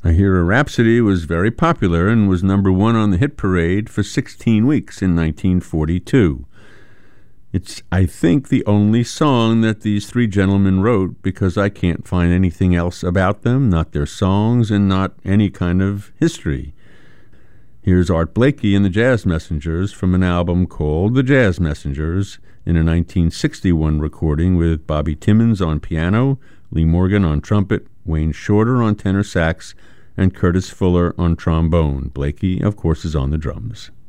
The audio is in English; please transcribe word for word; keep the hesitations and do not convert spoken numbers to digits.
I Hear a Rhapsody was very popular and was number one on the hit parade for sixteen weeks in nineteen forty-two. It's, I think, the only song that these three gentlemen wrote because I can't find anything else about them, not their songs and not any kind of history. Here's Art Blakey and the Jazz Messengers from an album called The Jazz Messengers in a nineteen sixty-one recording with Bobby Timmons on piano, Lee Morgan on trumpet, Wayne Shorter on tenor sax, and Curtis Fuller on trombone. Blakey, of course, is on the drums.